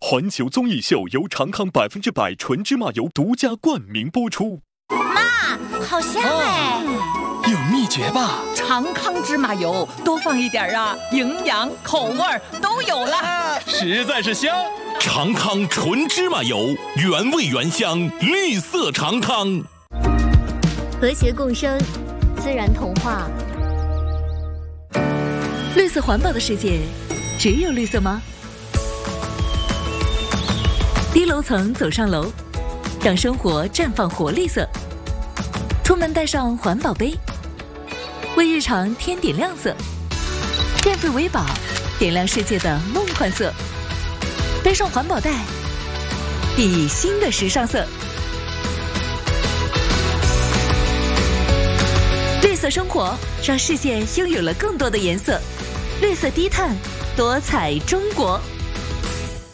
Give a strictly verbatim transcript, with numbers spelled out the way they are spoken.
环球综艺秀由长康百分之百纯芝麻油独家冠名播出。 妈，好香哎！ 哦，有秘诀吧？ 长康芝麻油多放一点啊，营养口味都有了， 啊，实在是香。 长康纯芝麻油，原味原香，绿色长康。 和谐共生，自然童话。 绿色环保的世界，只有绿色吗？低楼层走上楼，让生活绽放活绿色。出门带上环保杯，为日常添点亮色。电费为宝，点亮世界的梦幻色。背上环保袋，熠熠新的时尚色。绿色生活让世界拥有了更多的颜色。绿色低碳，多彩中国。